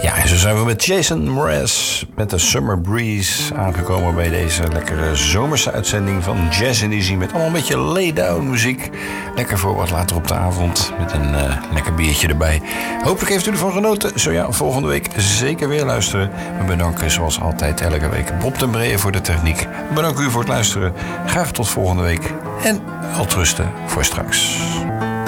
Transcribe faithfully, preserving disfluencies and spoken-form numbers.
Ja, en zo zijn we met Jason Mraz met de Summer Breeze aangekomen bij deze lekkere zomerse uitzending van Jazz en Easy met allemaal een beetje lay-down muziek. Lekker voor wat later op de avond met een uh, lekker biertje erbij. Hopelijk heeft u ervan genoten. Zo ja, volgende week zeker weer luisteren. We bedanken zoals altijd elke week Bob ten Bree voor de techniek. Bedankt u voor het luisteren. Graag tot volgende week en welterusten voor straks.